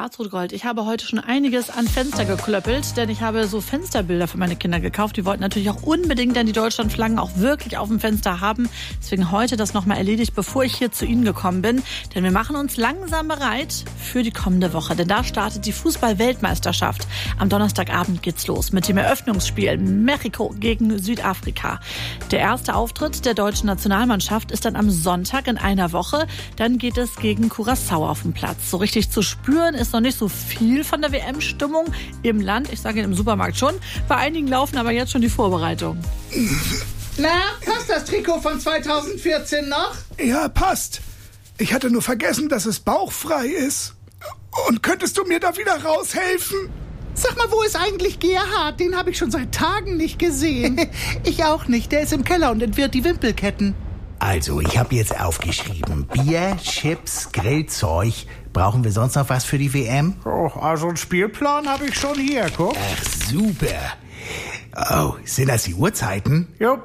Schwarz-Rot-Gold. Ich habe heute schon einiges an Fenster geklöppelt, denn ich habe so Fensterbilder für meine Kinder gekauft. Die wollten natürlich auch unbedingt dann die Deutschlandflaggen auch wirklich auf dem Fenster haben. Deswegen heute das nochmal erledigt, bevor ich hier zu Ihnen gekommen bin. Denn wir machen uns langsam bereit für die kommende Woche. Denn da startet die Fußball-Weltmeisterschaft. Am Donnerstagabend geht's los mit dem Eröffnungsspiel Mexiko gegen Südafrika. Der erste Auftritt der deutschen Nationalmannschaft ist dann am Sonntag in einer Woche. Dann geht es gegen Curaçao auf dem Platz. So richtig zu spüren ist noch nicht so viel von der WM-Stimmung im Land. Ich sage im Supermarkt schon. Bei einigen laufen aber jetzt schon die Vorbereitungen. Na, passt das Trikot von 2014 noch? Ja, passt. Ich hatte nur vergessen, dass es bauchfrei ist. Und könntest du mir da wieder raushelfen? Sag mal, wo ist eigentlich Gerhard? Den habe ich schon seit Tagen nicht gesehen. Ich auch nicht. Der ist im Keller und entwirrt die Wimpelketten. Also, ich habe jetzt aufgeschrieben. Bier, Chips, Grillzeug. Brauchen wir sonst noch was für die WM? Oh, also einen Spielplan habe ich schon hier, guck. Ach, super. Oh, sind das die Uhrzeiten? Jo.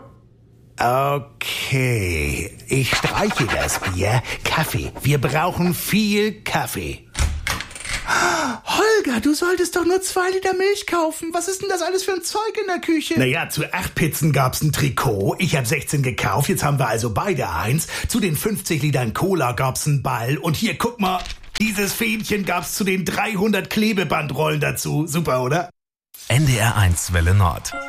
Okay, ich streiche das Bier. Kaffee. Wir brauchen viel Kaffee. Holger, du solltest doch nur 2 Liter Milch kaufen. Was ist denn das alles für ein Zeug in der Küche? Naja, zu 8 Pizzen gab's ein Trikot. Ich habe 16 gekauft, jetzt haben wir also beide eins. Zu den 50 Litern Cola gab's einen Ball. Und hier, guck mal, dieses Fähnchen gab's zu den 300 Klebebandrollen dazu. Super, oder? NDR 1 Welle Nord.